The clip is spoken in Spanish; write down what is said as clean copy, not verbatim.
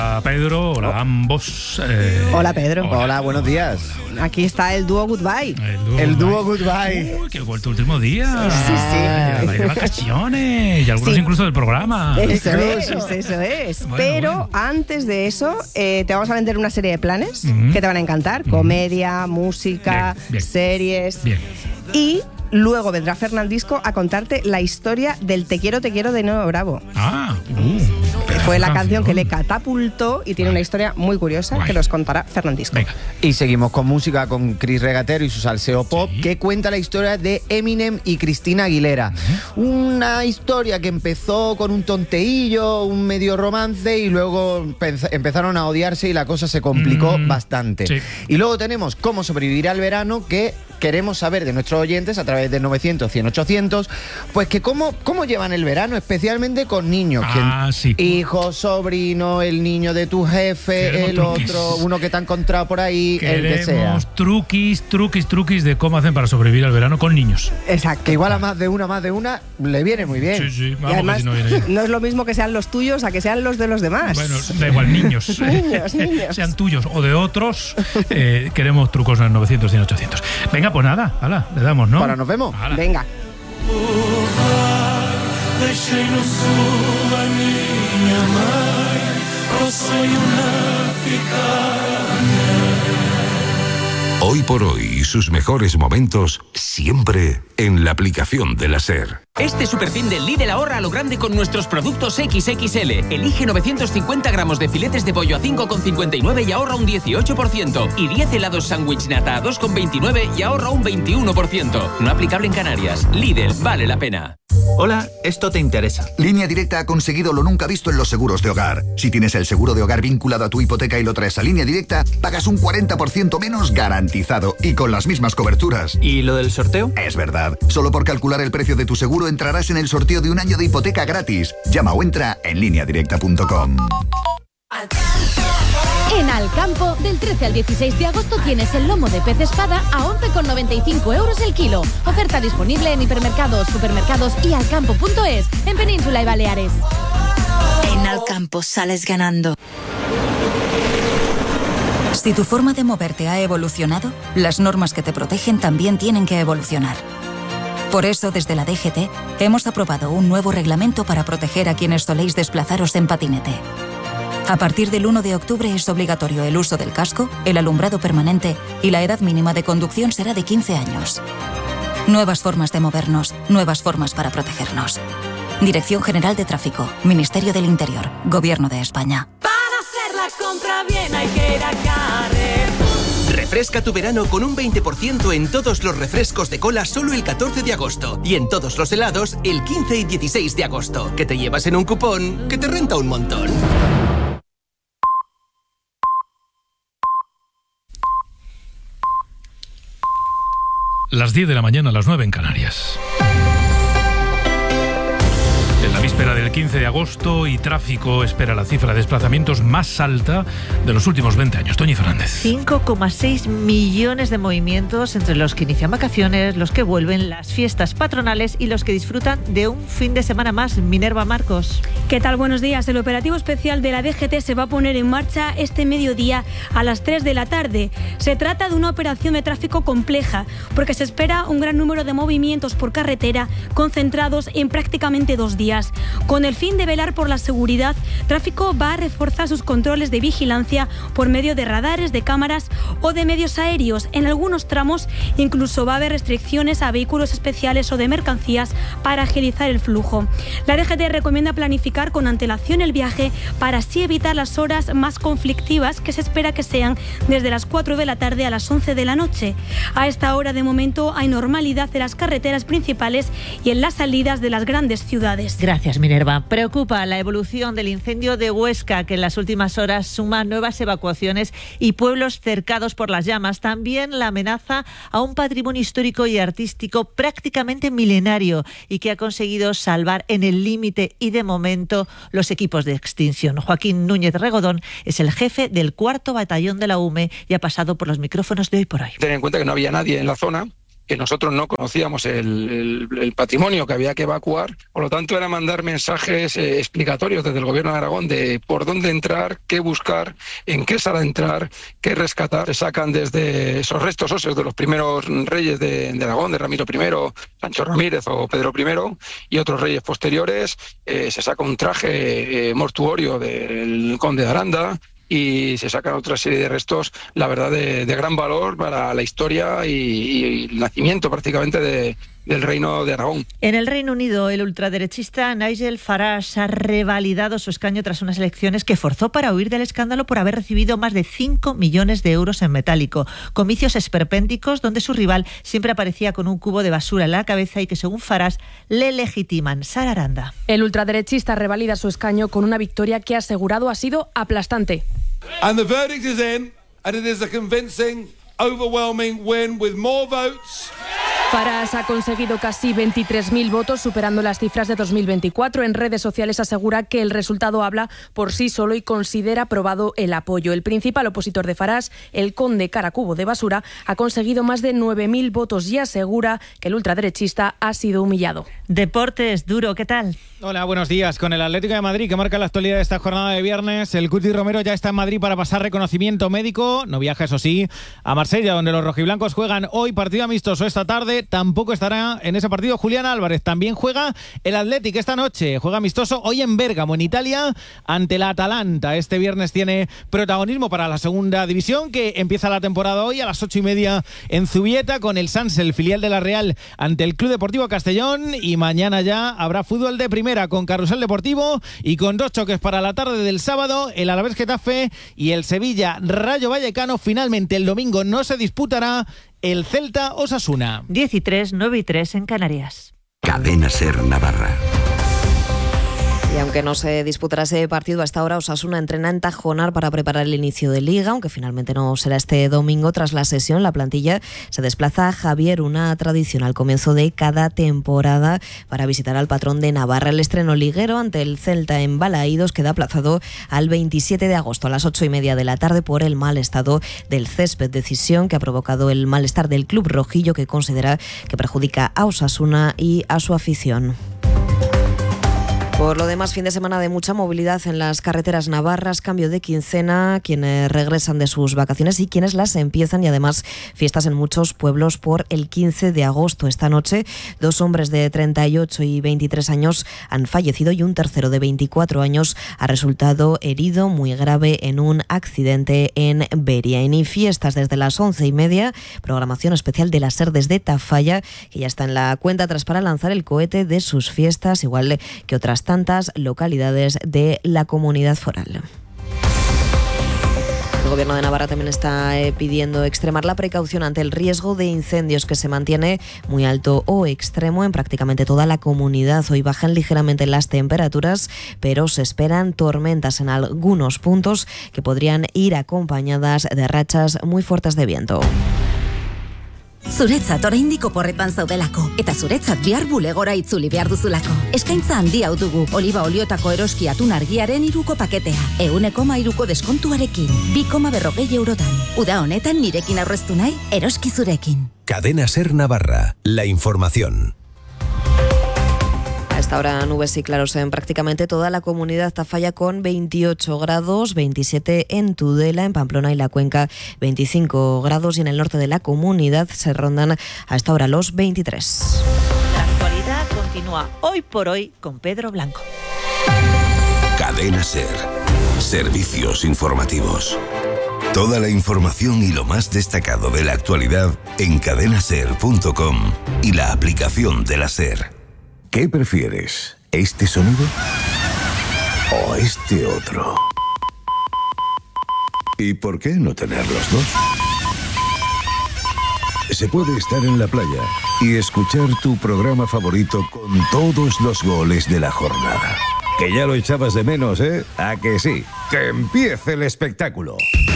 Pedro, hola a ambos. Hola Pedro. Hola, buenos días. Aquí está el dúo Goodbye. El dúo Goodbye. Uy, que he vuelto el último día. Sí. De vacaciones y algunos incluso del programa. Eso es. Bueno, Pero antes de eso, te vamos a vender una serie de planes que te van a encantar. Comedia, música, Bien. series. Bien. Y luego vendrá Fernandisco a contarte la historia del Te quiero de Nuevo Bravo. Fue la canción que le catapultó y tiene una historia muy curiosa que nos contará Fernandisco. Venga. Y seguimos con música con Chris Regatero y su salseo pop, que cuenta la historia de Eminem y Cristina Aguilera. Una historia que empezó con un tonteillo, un medio romance, y luego empezaron a odiarse y la cosa se complicó bastante. Sí. Y luego tenemos Cómo sobrevivir al verano, que queremos saber de nuestros oyentes a través del 900 100 800, pues que cómo llevan el verano, especialmente con niños. Sí. Hijo, sobrino, el niño de tu jefe, Queremos el truquis. otro, uno que te ha encontrado por ahí, el que sea. Queremos truquis de cómo hacen para sobrevivir al verano con niños. Exacto. Que igual a más de una le viene muy bien. Sí, Y vamos, además, que si no viene bien. no es lo mismo que sean los tuyos a que sean los de los demás. Bueno, da igual, niños. Niños. Sean tuyos o de otros, queremos trucos en el 900 100 800. Venga, pues nada, hala, le damos, ¿no? Para nos vemos. Hala. Venga. Deixei-no sul a minha mãe, o sonho não ficar. Hoy por hoy, sus mejores momentos siempre en la aplicación de la SER. Este superfin del Lidl ahorra a lo grande con nuestros productos XXL. Elige 950 gramos de filetes de pollo a 5,59 y ahorra un 18%. Y 10 helados sándwich nata a 2,29 y ahorra un 21%. No aplicable en Canarias. Lidl, vale la pena. Hola, esto te interesa. Línea Directa ha conseguido lo nunca visto en los seguros de hogar. Si tienes el seguro de hogar vinculado a tu hipoteca y lo traes a Línea Directa, pagas un 40% menos garantizado y con las mismas coberturas. ¿Y lo del sorteo? Es verdad. Solo por calcular el precio de tu seguro entrarás en el sorteo de un año de hipoteca gratis. Llama o entra en lineadirecta.com. En Alcampo, del 13 al 16 de agosto tienes el lomo de pez espada a 11,95 euros el kilo. Oferta disponible en hipermercados, supermercados y alcampo.es, en Península y Baleares. En Alcampo sales ganando. Si tu forma de moverte ha evolucionado, las normas que te protegen también tienen que evolucionar. Por eso, desde la DGT, hemos aprobado un nuevo reglamento para proteger a quienes soléis desplazaros en patinete. A partir del 1 de octubre es obligatorio el uso del casco, el alumbrado permanente y la edad mínima de conducción será de 15 años. Nuevas formas de movernos, nuevas formas para protegernos. Dirección General de Tráfico, Ministerio del Interior, Gobierno de España. Para hacer la compra bien hay que ir a Carrefour. Refresca tu verano con un 20% en todos los refrescos de cola solo el 14 de agosto. Y en todos los helados el 15 y 16 de agosto. Que te llevas en un cupón que te renta un montón. Las 10 de la mañana, las 9 en Canarias. En la víspera del 15 de agosto y tráfico espera la cifra de desplazamientos más alta de los últimos 20 años. Toñi Fernández. 5,6 millones de movimientos entre los que inician vacaciones, los que vuelven, las fiestas patronales y los que disfrutan de un fin de semana más. Minerva Marcos. ¿Qué tal? Buenos días. El operativo especial de la DGT se va a poner en marcha este mediodía a las 3 de la tarde. Se trata de una operación de tráfico compleja porque se espera un gran número de movimientos por carretera concentrados en prácticamente 2 días. Con el fin de velar por la seguridad, Tráfico va a reforzar sus controles de vigilancia por medio de radares, de cámaras o de medios aéreos. En algunos tramos incluso va a haber restricciones a vehículos especiales o de mercancías para agilizar el flujo. La DGT recomienda planificar con antelación el viaje para así evitar las horas más conflictivas que se espera que sean desde las 4 de la tarde a las 11 de la noche. A esta hora de momento hay normalidad en las carreteras principales y en las salidas de las grandes ciudades. Gracias, Minerva. Preocupa la evolución del incendio de Huesca, que en las últimas horas suma nuevas evacuaciones y pueblos cercados por las llamas. También la amenaza a un patrimonio histórico y artístico prácticamente milenario y que ha conseguido salvar en el límite y de momento los equipos de extinción. Joaquín Núñez Regodón es el jefe del 4º Batallón de la UME y ha pasado por los micrófonos de Hoy por Hoy. Ten en cuenta que no había nadie en la zona. que nosotros no conocíamos el patrimonio que había que evacuar, por lo tanto era mandar mensajes explicatorios desde el Gobierno de Aragón de por dónde entrar, qué buscar, en qué sala entrar, qué rescatar. Se sacan desde esos restos óseos de los primeros reyes de Aragón, de Ramiro I, Sancho Ramírez o Pedro I, y otros reyes posteriores, se saca un traje mortuorio del conde de Aranda, y se sacan otra serie de restos, la verdad, de gran valor para la historia y el nacimiento prácticamente del Reino de Aragón. En el Reino Unido, el ultraderechista Nigel Farage ha revalidado su escaño tras unas elecciones que forzó para huir del escándalo por haber recibido más de 5 millones de euros en metálico. Comicios esperpénticos donde su rival siempre aparecía con un cubo de basura en la cabeza y que, según Farage, le legitiman. Sara Aranda. El ultraderechista revalida su escaño con una victoria que ha asegurado ha sido aplastante. And the verdict is in, and it is a convincing, overwhelming win with more votes. Farage ha conseguido casi 23.000 votos, superando las cifras de 2024. En redes sociales asegura que el resultado habla por sí solo y considera aprobado el apoyo. El principal opositor de Farage, el conde Caracubo de Basura, ha conseguido más de 9.000 votos y asegura que el ultraderechista ha sido humillado. Deportes, Duro, ¿qué tal? Hola, buenos días. Con el Atlético de Madrid, que marca la actualidad de esta jornada de viernes, el Cuti Romero ya está en Madrid para pasar reconocimiento médico. No viaja, eso sí, a Marsella, donde los rojiblancos juegan hoy partido amistoso esta tarde. Tampoco estará en ese partido Julián Álvarez. También juega el Athletic esta noche. Juega amistoso hoy en Bérgamo, en Italia, ante la Atalanta. Este viernes tiene protagonismo para la segunda división, que empieza la temporada hoy a las 8:30 en Zubieta, con el Sanse, el filial de la Real, ante el Club Deportivo Castellón. Y mañana ya habrá fútbol de primera con Carrusel Deportivo y con 2 choques para la tarde del sábado, el Alavés Getafe y el Sevilla Rayo Vallecano. Finalmente el domingo no se disputará el Celta Osasuna. 10:03, 9:03 en Canarias. Cadena Ser Navarra. Y aunque no se disputará ese partido, hasta ahora Osasuna entrena en Tajonar para preparar el inicio de Liga, aunque finalmente no será este domingo. Tras la sesión, la plantilla se desplaza a Javier, una tradición al comienzo de cada temporada, para visitar al patrón de Navarra. El estreno liguero ante el Celta en Balaídos queda aplazado al 27 de agosto a las 8:30 de la tarde por el mal estado del césped, decisión que ha provocado el malestar del club rojillo, que considera que perjudica a Osasuna y a su afición. Por lo demás, fin de semana de mucha movilidad en las carreteras navarras, cambio de quincena, quienes regresan de sus vacaciones y quienes las empiezan, y además fiestas en muchos pueblos por el 15 de agosto. Esta noche, 2 hombres de 38 y 23 años han fallecido y un tercero de 24 años ha resultado herido muy grave en un accidente en Beria. Y fiestas desde las 11:30, programación especial de la SER desde Tafalla, que ya está en la cuenta atrás para lanzar el cohete de sus fiestas, igual que otras tantas localidades de la comunidad foral. El Gobierno de Navarra también está pidiendo extremar la precaución ante el riesgo de incendios, que se mantiene muy alto o extremo en prácticamente toda la comunidad. Hoy bajan ligeramente las temperaturas, pero se esperan tormentas en algunos puntos que podrían ir acompañadas de rachas muy fuertes de viento. Zuretzat oraindik oporretan zaudelako, eta zuretzat bihar bulegora itzuli behar duzulako. Eskaintza handia hau dugu, oliba oliotako eroski atun argiaren 3ko paketea, 1,3ko deskontuarekin, 2,40 eurotan. Uda honetan nirekin aurreztu nahi, eroski zurekin. Cadena Ser Navarra, la información. A esta hora nubes y claros en prácticamente toda la comunidad. Tafalla con 28 grados, 27 en Tudela, en Pamplona y la Cuenca 25 grados, y en el norte de la comunidad se rondan a esta hora los 23. La actualidad continúa hoy por hoy con Pedro Blanco. Cadena Ser. Servicios informativos. Toda la información y lo más destacado de la actualidad en cadenaser.com y la aplicación de la SER. ¿Qué prefieres? ¿Este sonido o este otro? ¿Y por qué no tener los dos? Se puede estar en la playa y escuchar tu programa favorito con todos los goles de la jornada. Que ya lo echabas de menos, ¿eh? ¿A que sí? ¡Que empiece el espectáculo!